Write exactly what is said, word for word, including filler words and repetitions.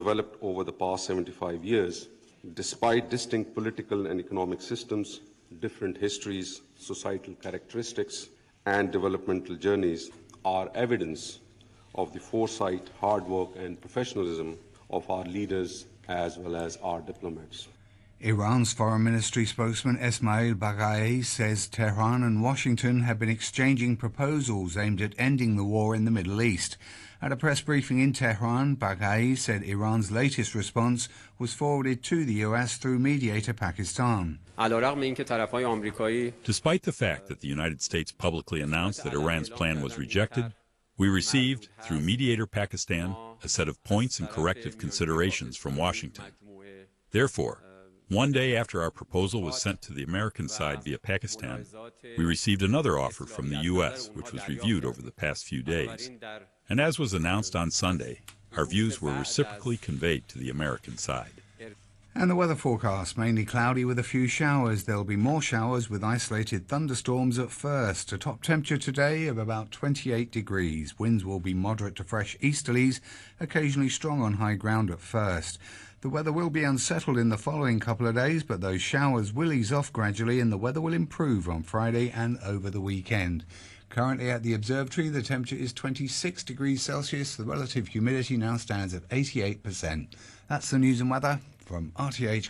Developed over the past seventy-five years, despite distinct political and economic systems, different histories, societal characteristics, and developmental journeys are evidence of the foresight, hard work, and professionalism of our leaders as well as our diplomats. Iran's Foreign Ministry spokesman Esmail Baghai says Tehran and Washington have been exchanging proposals aimed at ending the war in the Middle East. At a press briefing in Tehran, Baghai said Iran's latest response was forwarded to the U S through mediator Pakistan. Despite the fact that the United States publicly announced that Iran's plan was rejected, we received, through mediator Pakistan, a set of points and corrective considerations from Washington. Therefore, one day after our proposal was sent to the American side via Pakistan, we received another offer from the U S, which was reviewed over the past few days. And as was announced on Sunday, our views were reciprocally conveyed to the American side. And the weather forecast, mainly cloudy with a few showers. There'll be more showers with isolated thunderstorms at first. A top temperature today of about twenty-eight degrees. Winds will be moderate to fresh easterlies, occasionally strong on high ground at first. The weather will be unsettled in the following couple of days, but those showers will ease off gradually and the weather will improve on Friday and over the weekend. Currently at the observatory, the temperature is twenty-six degrees Celsius. The relative humidity now stands at eighty-eight percent. That's the news and weather from R T H.